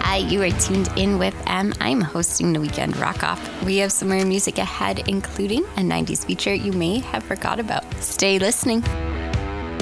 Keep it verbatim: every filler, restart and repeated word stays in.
Hi, you are tuned in with M. I'm hosting the Weekend Rock Off. We have some more music ahead, including a nineties feature you may have forgot about. Stay listening.